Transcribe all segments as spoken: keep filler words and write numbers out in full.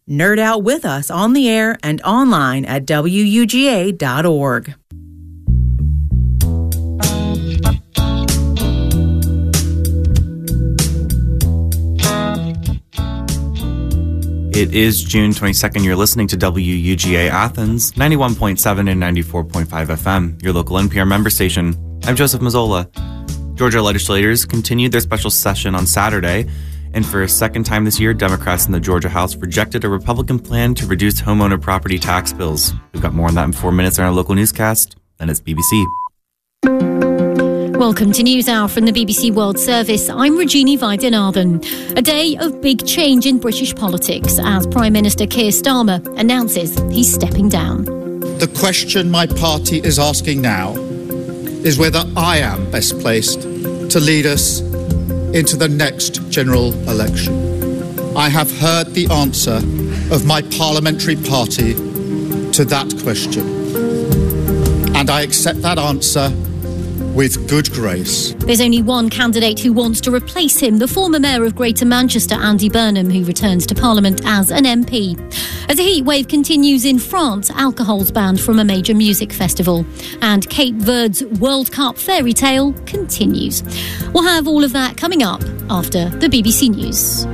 Nerd out with us on the air and online at W U G A dot org. It is June twenty-second. You're listening to W U G A Athens, ninety-one point seven and ninety-four point five F M, your local N P R member station. I'm Joseph Mazzola. Georgia legislators continued their special session on Saturday, and for a second time this year, Democrats in the Georgia House rejected a Republican plan to reduce homeowner property tax bills. We've got more on that in four minutes on our local newscast, and it's B B C. Welcome to NewsHour from the B B C World Service. I'm Regina Vaidyanathan. A day of big change in British politics as Prime Minister Keir Starmer announces he's stepping down. The question my party is asking now is whether I am best placed to lead us into the next general election. I have heard the answer of my parliamentary party to that question, and I accept that answer with good grace. There's only one candidate who wants to replace him, the former Mayor of Greater Manchester, Andy Burnham, who returns to Parliament as an M P. As a heatwave continues in France, alcohol's banned from a major music festival. And Cape Verde's World Cup fairy tale continues. We'll have all of that coming up after the B B C News.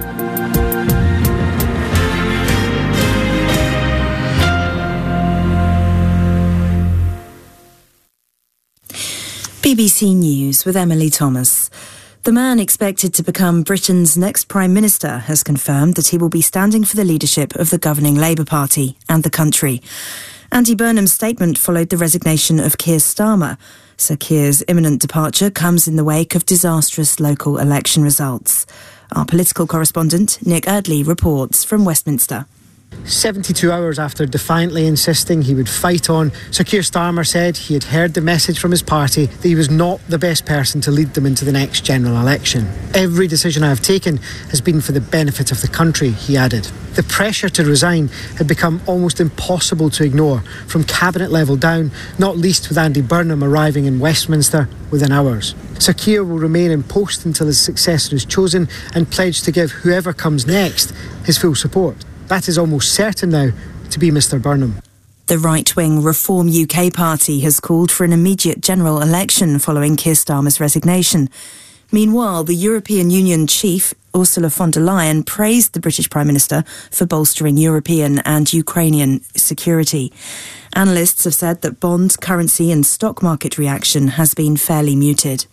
B B C News with Emily Thomas. The man expected to become Britain's next Prime Minister has confirmed that he will be standing for the leadership of the governing Labour Party and the country. Andy Burnham's statement followed the resignation of Keir Starmer. Sir Keir's imminent departure comes in the wake of disastrous local election results. Our political correspondent, Nick Erdley, reports from Westminster. seventy-two hours after defiantly insisting he would fight on, Sir Keir Starmer said he had heard the message from his party that he was not the best person to lead them into the next general election. Every decision I have taken has been for the benefit of the country, he added. The pressure to resign had become almost impossible to ignore, from cabinet level down, not least with Andy Burnham arriving in Westminster within hours. Sir Keir will remain in post until his successor is chosen and pledge to give whoever comes next his full support. That is almost certain now to be Mr Burnham. The right-wing Reform U K party has called for an immediate general election following Keir Starmer's resignation. Meanwhile, the European Union chief, Ursula von der Leyen, praised the British Prime Minister for bolstering European and Ukrainian security. Analysts have said that bond, currency and stock market reaction has been fairly muted.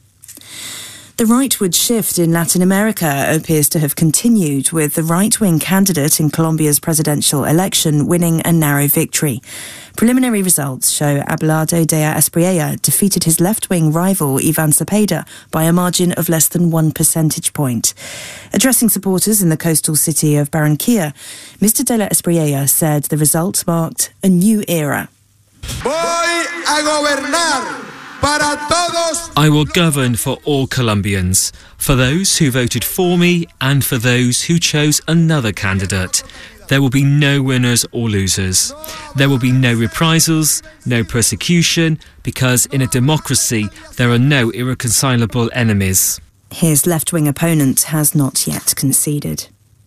The rightward shift in Latin America appears to have continued, with the right-wing candidate in Colombia's presidential election winning a narrow victory. Preliminary results show Abelardo de Espriella defeated his left-wing rival Ivan Cepeda by a margin of less than one percentage point. Addressing supporters in the coastal city of Barranquilla, Mister de Espriella said the result marked a new era. Voy a gobernar. I will govern for all Colombians, for those who voted for me and for those who chose another candidate. There will be no winners or losers. There will be no reprisals, no persecution, because in a democracy there are no irreconcilable enemies. His left-wing opponent has not yet conceded.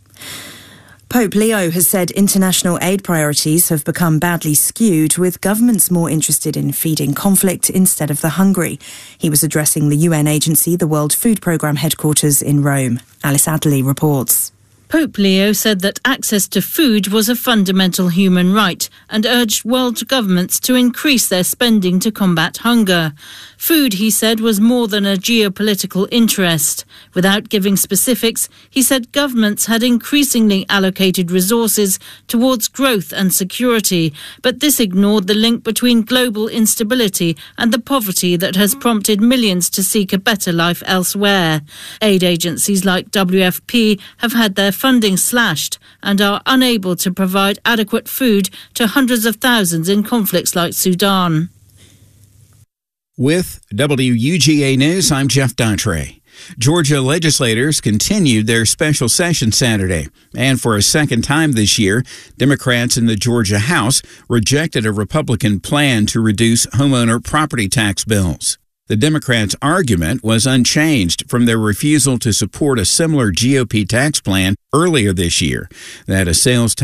Pope Leo has said international aid priorities have become badly skewed, with governments more interested in feeding conflict instead of the hungry. He was addressing the U N agency, the World Food Programme headquarters in Rome. Alice Adderley reports. Pope Leo said that access to food was a fundamental human right and urged world governments to increase their spending to combat hunger. Food, he said, was more than a geopolitical interest. Without giving specifics, he said governments had increasingly allocated resources towards growth and security, but this ignored the link between global instability and the poverty that has prompted millions to seek a better life elsewhere. Aid agencies like W F P have had their funding slashed and are unable to provide adequate food to hundreds of thousands in conflicts like Sudan. With W U G A News, I'm Jeff Daughtry. Georgia legislators continued their special session Saturday, and for a second time this year, Democrats in the Georgia House rejected a Republican plan to reduce homeowner property tax bills. The Democrats' argument was unchanged from their refusal to support a similar G O P tax plan earlier this year, that a sales tax